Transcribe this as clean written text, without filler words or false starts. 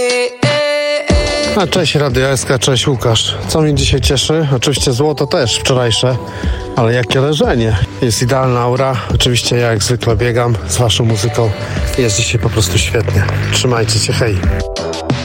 A cześć Radio SK, cześć Łukasz. Co mnie dzisiaj cieszy? Oczywiście złoto też wczorajsze, ale jakie leżenie. Jest idealna aura. Oczywiście ja jak zwykle biegam z waszą muzyką. Jest dzisiaj po prostu świetnie. Trzymajcie się, hej.